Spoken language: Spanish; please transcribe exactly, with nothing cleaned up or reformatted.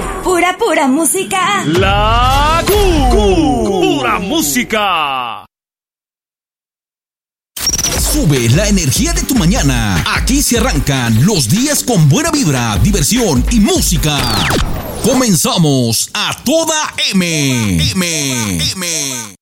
Pura, pura música. La Q. Pura música. Sube la energía de tu mañana. Aquí se arrancan los días con buena vibra, diversión y música. Comenzamos a toda M. M. M.